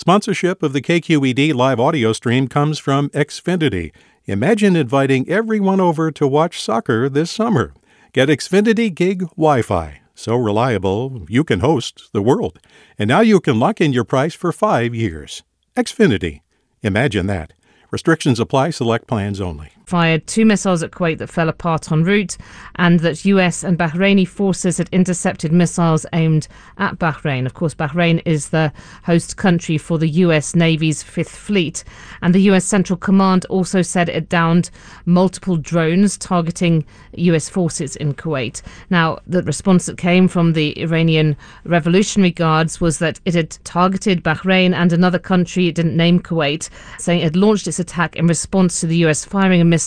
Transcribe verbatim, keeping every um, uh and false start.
Sponsorship of the K Q E D live audio stream comes from Xfinity. Imagine inviting everyone over to watch soccer this summer. Get Xfinity Gig Wi-Fi. So reliable, you can host the world. And now you can lock in your price for five years. Xfinity. Imagine that. Restrictions apply. Select plans only. Fired two missiles at Kuwait that fell apart en route, and that U S and Bahraini forces had intercepted missiles aimed at Bahrain. Of course, Bahrain is the host country for the U S Navy's Fifth Fleet, and the U S Central Command also said it downed multiple drones targeting U S forces in Kuwait. Now, the response that came from the Iranian Revolutionary Guards was that it had targeted Bahrain and another country, it didn't name Kuwait, saying it had launched its attack in response to the U S firing a missile